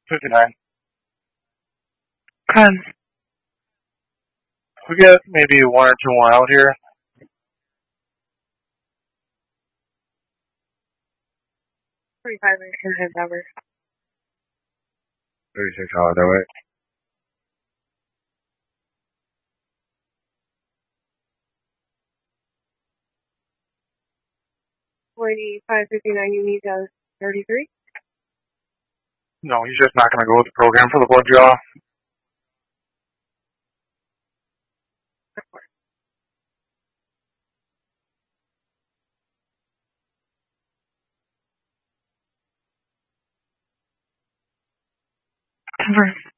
59. Can we get maybe one or two more out here? 45 minutes and half hour. 36 hours that way. $45.59, you need 33? No, he's just not going to go with the program for the blood draw. Confirm.